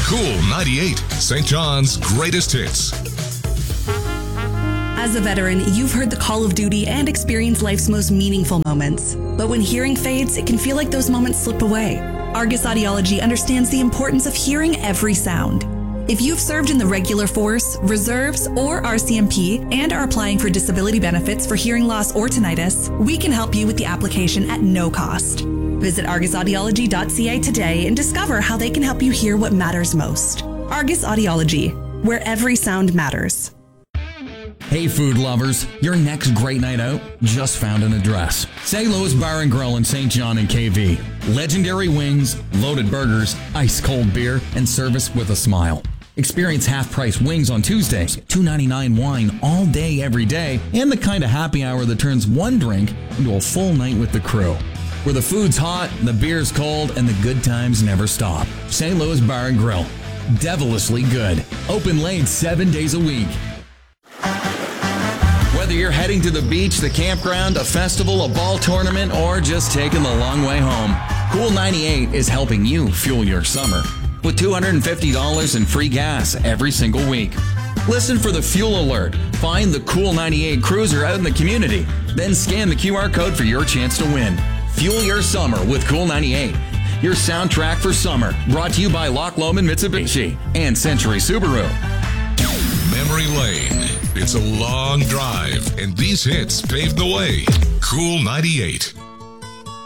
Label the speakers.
Speaker 1: Cool 98, St. John's greatest hits.
Speaker 2: As a veteran, you've heard the call of duty and experienced life's most meaningful moments. But when hearing fades, it can feel like those moments slip away. Argus Audiology understands the importance of hearing every sound. If you've served in the regular force, reserves, or RCMP and are applying for disability benefits for hearing loss or tinnitus, we can help you with the application at no cost. Visit argusaudiology.ca today and discover how they can help you hear what matters most. Argus Audiology, where every sound matters.
Speaker 3: Hey food lovers, your next great night out just found an address. St. Louis Bar and Grill in St. John and KV. Legendary wings, loaded burgers, ice cold beer, and service with a smile. Experience half-price wings on Tuesdays, $2.99 wine all day every day, and the kind of happy hour that turns one drink into a full night with the crew. Where the food's hot, the beer's cold, and the good times never stop. St. Louis Bar and Grill. Devilishly good. Open late 7 days a week. Whether you're heading to the beach, the campground, a festival, a ball tournament, or just taking the long way home, Cool 98 is helping you fuel your summer with $250 in free gas every single week. Listen for the fuel alert. Find the Cool 98 cruiser out in the community. Then scan the QR code for your chance to win. Fuel your summer with Cool 98. Your soundtrack for summer. Brought to you by Loch Lomond Mitsubishi and Century Subaru.
Speaker 1: Memory Lane. It's a long drive, and these hits paved the way. Cool 98.